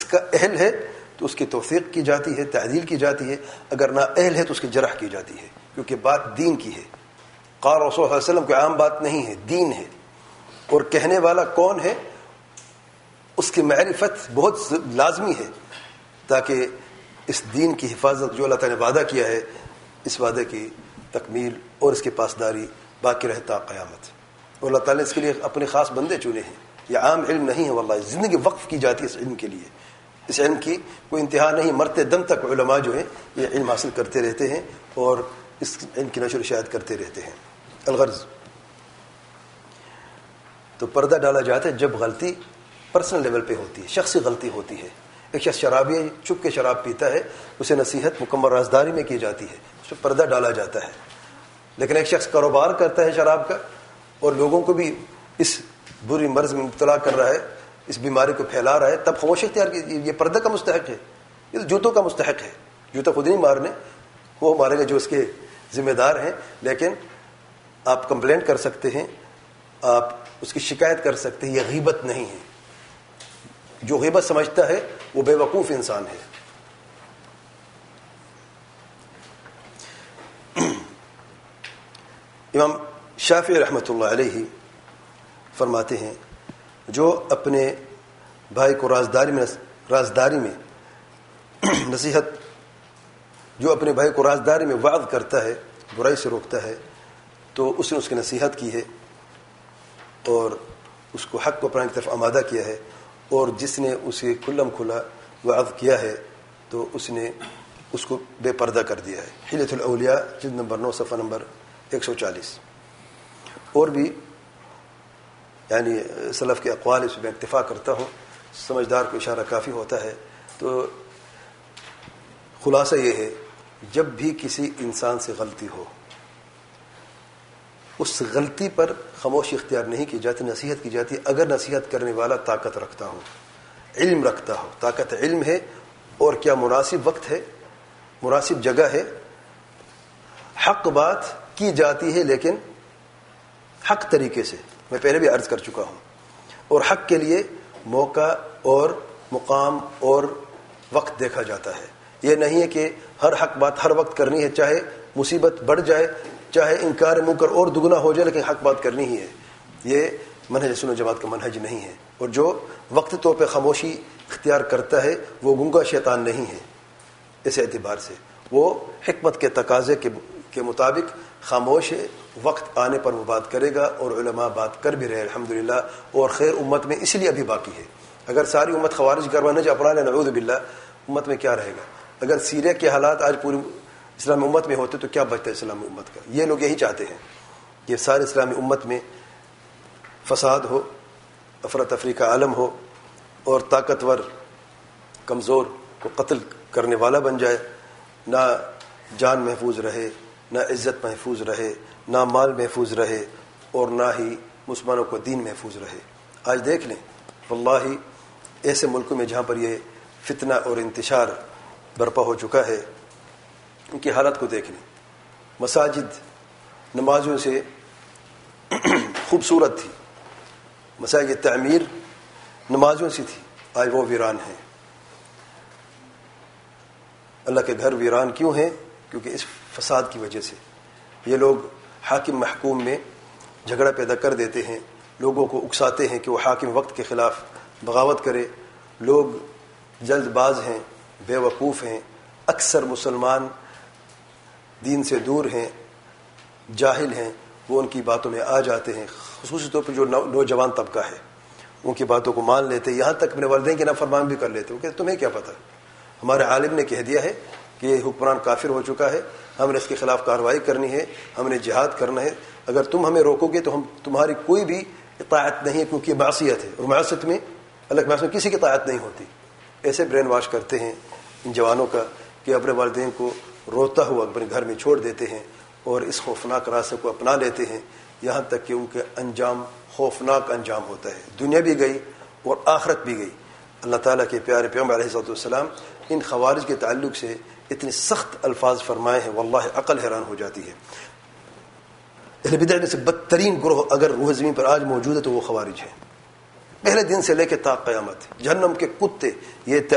کا اہل ہے تو اس کی توثیق کی جاتی ہے، تعدیل کی جاتی ہے، اگر نا اہل ہے تو اس کی جرح کی جاتی ہے، کیونکہ بات دین کی ہے. قال رسول صلی اللہ علیہ وسلم کوئی عام بات نہیں ہے، دین ہے. اور کہنے والا کون ہے اس کی معرفت بہت لازمی ہے، تاکہ اس دین کی حفاظت جو اللہ تعالیٰ نے وعدہ کیا ہے، اس وعدے کی تکمیل اور اس کی پاسداری باقی رہتا قیامت. اور اللہ تعالیٰ نے اس کے لیے اپنے خاص بندے چنے ہیں. یہ عام علم نہیں ہے، واللہ زندگی وقف کی جاتی ہے اس علم کے لیے. اس علم کی کوئی انتہا نہیں، مرتے دم تک علماء جو ہیں یہ علم حاصل کرتے رہتے ہیں اور اس علم کی نشر و اشاعت کرتے رہتے ہیں. الغرض تو پردہ ڈالا جاتا ہے جب غلطی پرسنل لیول پہ ہوتی ہے، شخصی غلطی ہوتی ہے. ایک شخص شرابی ہے، چپ کے شراب پیتا ہے، اسے نصیحت مکمل رازداری میں کی جاتی ہے، اس پہ پردہ ڈالا جاتا ہے. لیکن ایک شخص کاروبار کرتا ہے شراب کا اور لوگوں کو بھی اس بری مرض میں مبتلا کر رہا ہے، اس بیماری کو پھیلا رہا ہے، تب خاموشی اختیار کی. یہ پردہ کا مستحق ہے، یہ جوتوں کا مستحق ہے. جوتا خود نہیں مارنے، وہ مارے گا جو اس کے ذمہ دار ہیں. لیکن آپ کمپلینٹ کر سکتے ہیں، آپ اس کی شکایت کر سکتے ہیں. یہ غیبت نہیں ہے. جو غیبت سمجھتا ہے وہ بے وقوف انسان ہے. امام شافعی رحمۃ اللہ علیہ فرماتے ہیں جو اپنے بھائی کو رازداری میں نصیحت، جو اپنے بھائی کو رازداری میں وعظ کرتا ہے، برائی سے روکتا ہے، تو اس نے اس کی نصیحت کی ہے اور اس کو حق کو اپنانے کی طرف آمادہ کیا ہے. اور جس نے اسے کھلم کھلا وعظ کیا ہے تو اس نے اس کو بے پردہ کر دیا ہے. حلیۃ الاولیاء جلد نمبر 9 صفحہ نمبر 140. اور بھی یعنی سلف کے اقوال اس میں اکتفا کرتا ہوں، سمجھدار کو اشارہ کافی ہوتا ہے. تو خلاصہ یہ ہے، جب بھی کسی انسان سے غلطی ہو اس غلطی پر خاموشی اختیار نہیں کی جاتی، نصیحت کی جاتی. اگر نصیحت کرنے والا طاقت رکھتا ہو، علم رکھتا ہو، طاقت علم ہے اور کیا مناسب وقت ہے، مناسب جگہ ہے، حق بات کی جاتی ہے لیکن حق طریقے سے. میں پہلے بھی عرض کر چکا ہوں. اور حق کے لیے موقع اور مقام اور وقت دیکھا جاتا ہے. یہ نہیں ہے کہ ہر حق بات ہر وقت کرنی ہے، چاہے مصیبت بڑھ جائے، چاہے انکار منکر اور دگنا ہو جائے، لیکن حق بات کرنی ہی ہے. یہ منہج سنت جماعت کا منہج نہیں ہے. اور جو وقت طور پہ خاموشی اختیار کرتا ہے وہ گنگا شیطان نہیں ہے. اس اعتبار سے وہ حکمت کے تقاضے کے مطابق خاموش ہے. وقت آنے پر وہ بات کرے گا اور علماء بات کر بھی رہے الحمدللہ. اور خیر امت میں اس لیے ابھی باقی ہے. اگر ساری امت خوارج کا منہج اپنا لے نعوذ باللہ، امت میں کیا رہے گا؟ اگر سیریا کے حالات آج پوری اسلامی امت میں ہوتے تو کیا بچتا ہے اسلامی امت کا؟ یہ لوگ یہی چاہتے ہیں، یہ سارے اسلامی امت میں فساد ہو، افراتفری کا عالم ہو اور طاقتور کمزور کو قتل کرنے والا بن جائے. نہ جان محفوظ رہے، نہ عزت محفوظ رہے، نہ مال محفوظ رہے اور نہ ہی مسلمانوں کو دین محفوظ رہے. آج دیکھ لیں واللہ ایسے ملکوں میں جہاں پر یہ فتنہ اور انتشار برپا ہو چکا ہے، ان کی حالت کو دیکھ لیں. مساجد نمازوں سے خوبصورت تھی، مساجد تعمیر نمازوں سے تھی، آج وہ ویران ہیں. اللہ کے گھر ویران کیوں ہیں؟ کیونکہ اس فساد کی وجہ سے یہ لوگ حاکم محکوم میں جھگڑا پیدا کر دیتے ہیں، لوگوں کو اکساتے ہیں کہ وہ حاکم وقت کے خلاف بغاوت کرے. لوگ جلد باز ہیں، بے وقوف ہیں. اکثر مسلمان دین سے دور ہیں، جاہل ہیں، وہ ان کی باتوں میں آ جاتے ہیں. خصوصی طور پر جو نوجوان طبقہ ہے ان کی باتوں کو مان لیتے، یہاں تک اپنے والدین کی نافرمان بھی کر لیتے. وہ کہتے تمہیں کیا پتہ، ہمارے عالم نے کہہ دیا ہے کہ یہ حکمران کافر ہو چکا ہے، ہم نے اس کے خلاف کارروائی کرنی ہے، ہم نے جہاد کرنا ہے. اگر تم ہمیں روکو گے تو ہم تمہاری کوئی بھی اطاعت نہیں ہے، کیونکہ یہ معصیت ہے اور معصیت میں اللہ کے معصیت میں کسی کی اطاعت نہیں ہوتی. ایسے برین واش کرتے ہیں ان جوانوں کا کہ اپنے والدین کو روتا ہوا اپنے گھر میں چھوڑ دیتے ہیں اور اس خوفناک راستے کو اپنا لیتے ہیں، یہاں تک کہ ان کے انجام خوفناک انجام ہوتا ہے. دنیا بھی گئی اور آخرت بھی گئی. اللہ تعالیٰ کے پیارے پیغمبر علیہ الصلوۃ والسلام ان خوارج کے تعلق سے اتنے سخت الفاظ فرمائے ہیں، واللہ عقل حیران ہو جاتی ہے. اہل بدع میں سے بدترین گروہ اگر روح زمین پر آج موجود ہے تو وہ خوارج ہیں، پہلے دن سے لے کے تا قیامت. جہنم کے کتے یہ